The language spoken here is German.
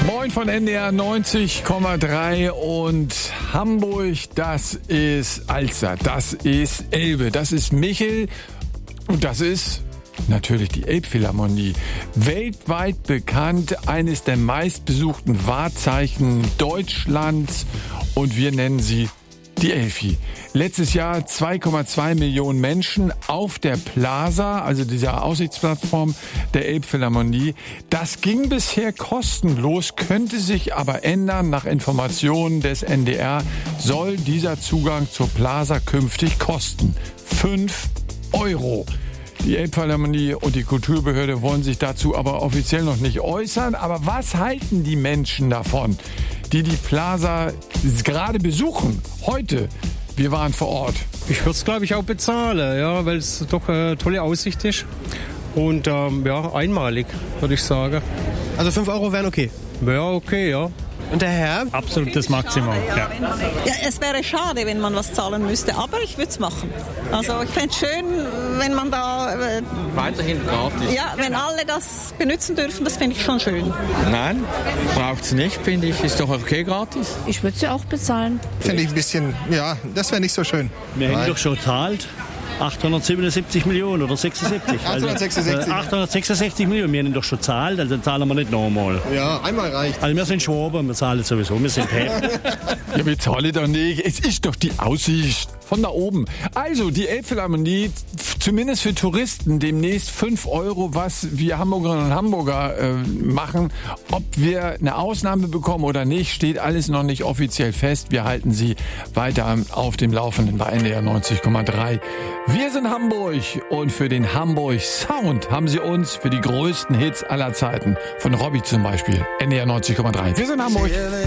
Moin von NDR 90,3 und Hamburg, das ist Alster, das ist Elbe, das ist Michel und das ist natürlich die Elbphilharmonie. Weltweit bekannt, eines der meistbesuchten Wahrzeichen Deutschlands und wir nennen sie die Elfi. Letztes Jahr 2,2 Millionen Menschen auf der Plaza, also dieser Aussichtsplattform der Elbphilharmonie. Das ging bisher kostenlos, könnte sich aber ändern. Nach Informationen des NDR soll dieser Zugang zur Plaza künftig kosten 5 €. Die Elbphilharmonie und die Kulturbehörde wollen sich dazu aber offiziell noch nicht äußern. Aber was halten die Menschen davon, die die Plaza gerade besuchen? Heute, wir waren vor Ort. Ich würde es, glaube ich, auch bezahlen, ja, weil es doch eine tolle Aussicht ist. Und ja, einmalig, würde ich sagen. Also 5 € wären okay? Ja, okay, ja. Und der Herr? Absolutes Maximum, ja. Ja, es wäre schade, wenn man was zahlen müsste, aber ich würde es machen. Also ich fände es schön, wenn man da... weiterhin gratis. Ja, wenn alle das benutzen dürfen, das finde ich schon schön. Nein, braucht es nicht, finde ich. Ist doch okay gratis. Ich würde sie auch bezahlen. Finde ich ein bisschen, ja, das wäre nicht so schön. Wir haben doch schon gezahlt. 877 Millionen oder 76. 866. 866 Millionen, wir haben doch schon gezahlt, also zahlen wir nicht nochmal. Ja, einmal reicht. Also wir sind Schwaben, wir zahlen sowieso, wir sind happy. Ja, wir zahlen doch nicht. Es ist doch die Aussicht von da oben. Also, die Elbphilharmonie, zumindest für Touristen, demnächst 5 €, was wir Hamburgerinnen und Hamburger machen. Ob wir eine Ausnahme bekommen oder nicht, steht alles noch nicht offiziell fest. Wir halten Sie weiter auf dem Laufenden bei NDR 90,3. Wir sind Hamburg und für den Hamburg Sound haben Sie uns für die größten Hits aller Zeiten, von Robbie zum Beispiel, NDR 90,3. Wir sind Hamburg.